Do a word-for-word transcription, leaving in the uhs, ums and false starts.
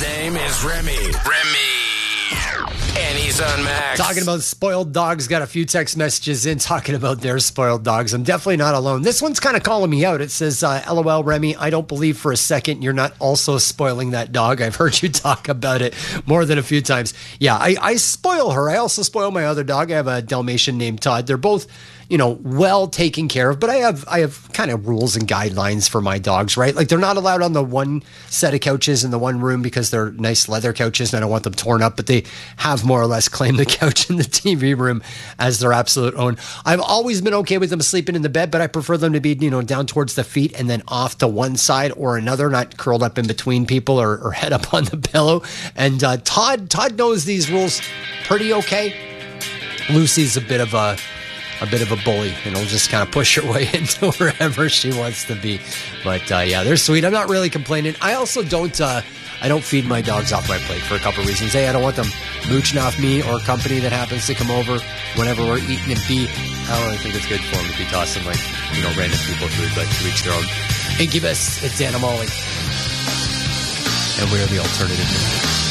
name is Remy. Remy. And he's unmaxed. Talking about spoiled dogs, got a few text messages in talking about their spoiled dogs. I'm definitely not alone. This one's kind of calling me out. It says, uh, LOL, Remy, I don't believe for a second you're not also spoiling that dog. I've heard you talk about it more than a few times. Yeah, I, I spoil her. I also spoil my other dog. I have a Dalmatian named Todd. They're both, you know, well taken care of, but I have I have kind of rules and guidelines for my dogs, right? Like they're not allowed on the one set of couches in the one room because they're nice leather couches and I don't want them torn up, but they have more or less claimed the couch in the T V room as their absolute own. I've always been okay with them sleeping in the bed, but I prefer them to be, you know, down towards the feet and then off to one side or another, not curled up in between people or, or head up on the pillow. And uh, Todd, Todd knows these rules pretty okay. Lucy's a bit of a a bit of a bully, and will just kind of push her way into wherever she wants to be. But uh, yeah, they're sweet. I'm not really complaining. I also don't, uh, I don't feed my dogs off my plate for a couple reasons. A, I don't want them mooching off me or company that happens to come over whenever we're eating. And B, I don't really think it's good for them to be tossing like, you know, random people food, but to each their own. Incubus, it's Anna Molly. And we're the alternative.